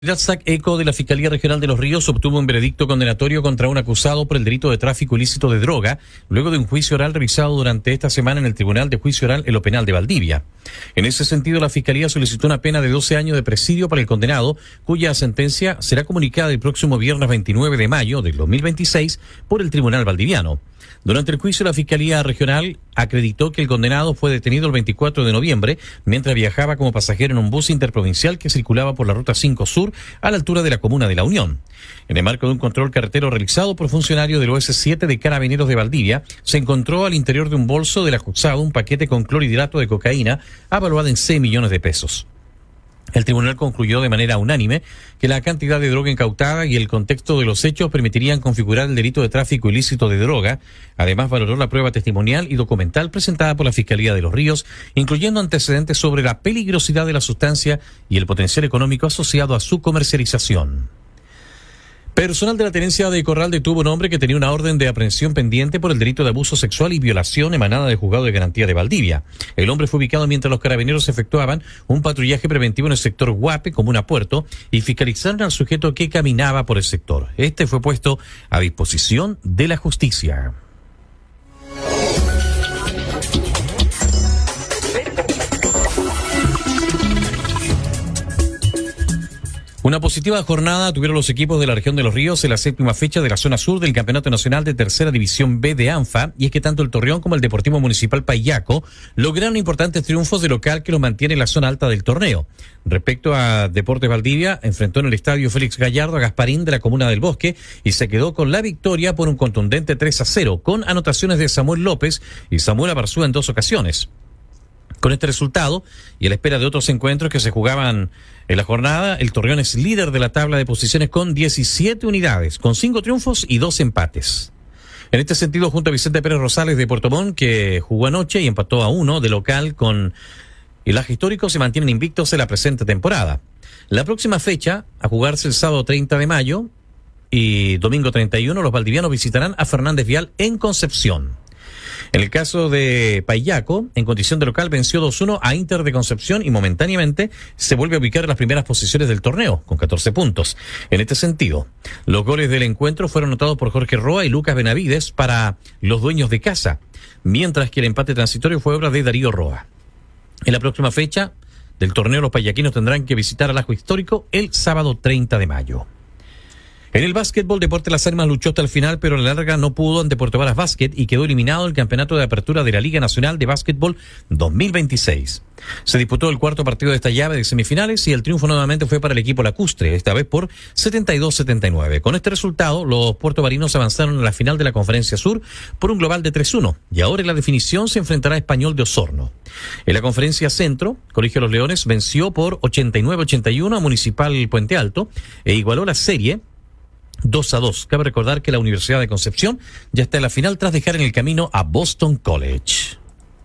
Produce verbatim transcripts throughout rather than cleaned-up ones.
El S A C ECO de la Fiscalía Regional de Los Ríos obtuvo un veredicto condenatorio contra un acusado por el delito de tráfico ilícito de droga, luego de un juicio oral realizado durante esta semana en el Tribunal de Juicio Oral en lo Penal de Valdivia. En ese sentido, la Fiscalía solicitó una pena de doce años de presidio para el condenado, cuya sentencia será comunicada el próximo viernes veintinueve de mayo del dos mil veintiséis por el Tribunal Valdiviano. Durante el juicio, la Fiscalía Regional acreditó que el condenado fue detenido el veinticuatro de noviembre mientras viajaba como pasajero en un bus interprovincial que circulaba por la Ruta cinco Sur a la altura de la comuna de La Unión. En el marco de un control carretero realizado por funcionarios del O S siete de Carabineros de Valdivia, se encontró al interior de un bolso del acusado un paquete con clorhidrato de cocaína avaluado en seis millones de pesos. El tribunal concluyó de manera unánime que la cantidad de droga incautada y el contexto de los hechos permitirían configurar el delito de tráfico ilícito de droga. Además, valoró la prueba testimonial y documental presentada por la Fiscalía de Los Ríos, incluyendo antecedentes sobre la peligrosidad de la sustancia y el potencial económico asociado a su comercialización. Personal de la Tenencia de Corral detuvo a un hombre que tenía una orden de aprehensión pendiente por el delito de abuso sexual y violación emanada del Juzgado de Garantía de Valdivia. El hombre fue ubicado mientras los carabineros efectuaban un patrullaje preventivo en el sector Guape, comuna Puerto, y fiscalizaron al sujeto que caminaba por el sector. Este fue puesto a disposición de la justicia. Una positiva jornada tuvieron los equipos de la región de Los Ríos en la séptima fecha de la zona sur del Campeonato Nacional de Tercera División B de ANFA, y es que tanto el Torreón como el Deportivo Municipal Paillaco lograron importantes triunfos de local que los mantiene en la zona alta del torneo. Respecto a Deportes Valdivia, enfrentó en el estadio Félix Gallardo a Gasparín de la comuna del Bosque y se quedó con la victoria por un contundente tres a cero, con anotaciones de Samuel López y Samuel Abarzúa en dos ocasiones. Con este resultado, y a la espera de otros encuentros que se jugaban en la jornada, el Torreón es líder de la tabla de posiciones con diecisiete unidades, con cinco triunfos y dos empates. En este sentido, junto a Vicente Pérez Rosales de Puerto Montt, que jugó anoche y empató a uno de local con el Aje Histórico, se mantienen invictos en la presente temporada. La próxima fecha, a jugarse el sábado treinta de mayo y domingo treinta y uno, los valdivianos visitarán a Fernández Vial en Concepción. En el caso de Paillaco, en condición de local, venció dos uno a Inter de Concepción y momentáneamente se vuelve a ubicar en las primeras posiciones del torneo, con catorce puntos. En este sentido, los goles del encuentro fueron anotados por Jorge Roa y Lucas Benavides para los dueños de casa, mientras que el empate transitorio fue obra de Darío Roa. En la próxima fecha del torneo, los paillaquinos tendrán que visitar al Ajo Histórico el sábado treinta de mayo. En el básquetbol, Deportes Las Armas luchó hasta el final, pero a la larga no pudo ante Puerto Varas Básquet y quedó eliminado del campeonato de apertura de la Liga Nacional de Básquetbol dos mil veintiséis. Se disputó el cuarto partido de esta llave de semifinales y el triunfo nuevamente fue para el equipo lacustre, esta vez por setenta y dos a setenta y nueve. Con este resultado, los puertovarinos avanzaron a la final de la Conferencia Sur por un global de tres uno, y ahora en la definición se enfrentará a Español de Osorno. En la Conferencia Centro, Colegio de los Leones venció por ochenta y nueve a ochenta y uno a Municipal Puente Alto e igualó la serie dos a dos. Cabe recordar que la Universidad de Concepción ya está en la final tras dejar en el camino a Boston College.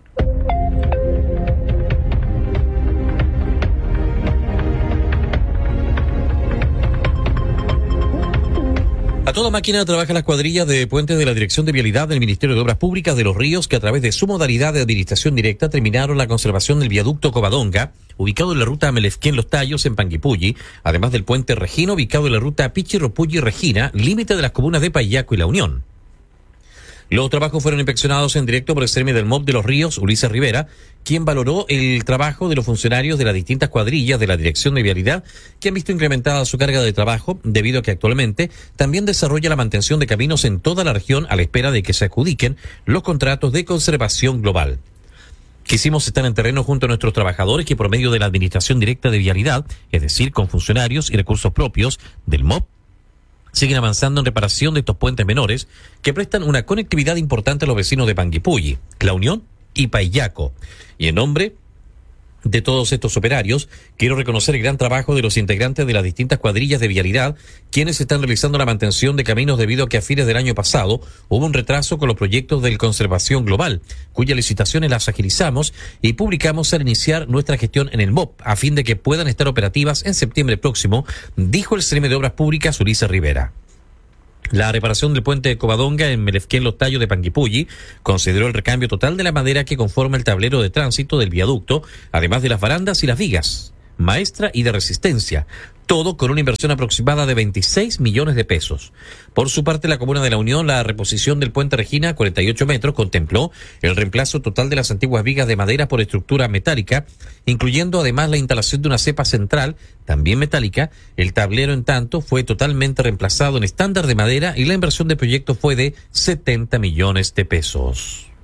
A toda máquina trabajan las cuadrillas de puentes de la Dirección de Vialidad del Ministerio de Obras Públicas de Los Ríos, que a través de su modalidad de administración directa terminaron la conservación del viaducto Covadonga, ubicado en la ruta Melefquén Los Tallos en Panguipulli, además del puente Regino, ubicado en la ruta Pichirropulli-Regina, límite de las comunas de Paillaco y La Unión. Los trabajos fueron inspeccionados en directo por el C R M del M O B de Los Ríos, Ulises Rivera, quien valoró el trabajo de los funcionarios de las distintas cuadrillas de la Dirección de Vialidad, que han visto incrementada su carga de trabajo, debido a que actualmente también desarrolla la mantención de caminos en toda la región a la espera de que se adjudiquen los contratos de conservación global. Quisimos estar en terreno junto a nuestros trabajadores que por medio de la Administración Directa de Vialidad, es decir, con funcionarios y recursos propios del M O B, siguen avanzando en reparación de estos puentes menores que prestan una conectividad importante a los vecinos de Panguipulli, La Unión y Paillaco. Y en nombre de todos estos operarios, quiero reconocer el gran trabajo de los integrantes de las distintas cuadrillas de vialidad, quienes están realizando la mantención de caminos debido a que a fines del año pasado hubo un retraso con los proyectos de conservación global, cuyas licitaciones las agilizamos y publicamos al iniciar nuestra gestión en el M O B, a fin de que puedan estar operativas en septiembre próximo, dijo el C R M de Obras Públicas, Ulises Rivera. La reparación del puente de Covadonga en Melefquén Los Tallos de Panguipulli consideró el recambio total de la madera que conforma el tablero de tránsito del viaducto, además de las barandas y las vigas. maestra y de resistencia. Todo con una inversión aproximada de veintiséis millones de pesos. Por su parte, la Comuna de la Unión, la reposición del puente Regina, cuarenta y ocho metros, contempló el reemplazo total de las antiguas vigas de madera por estructura metálica, incluyendo además la instalación de una cepa central, también metálica. El tablero, en tanto, fue totalmente reemplazado en estándar de madera y la inversión del proyecto fue de setenta millones de pesos.